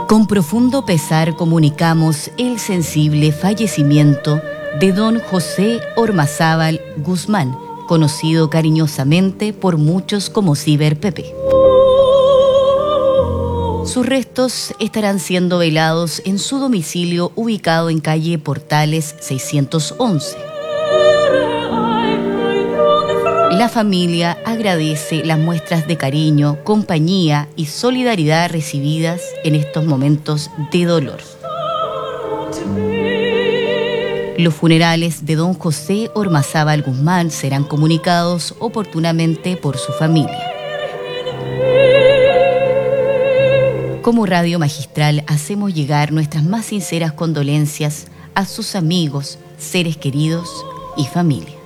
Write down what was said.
Con profundo pesar comunicamos el sensible fallecimiento de don José Ormazábal Guzmán, conocido cariñosamente por muchos como Ciber Pepe. Sus restos estarán siendo velados en su domicilio ubicado en calle Portales 611. La familia agradece las muestras de cariño, compañía y solidaridad recibidas en estos momentos de dolor. Los funerales de don José Ormazábal Guzmán serán comunicados oportunamente por su familia. Como Radio Magistral hacemos llegar nuestras más sinceras condolencias a sus amigos, seres queridos y familia.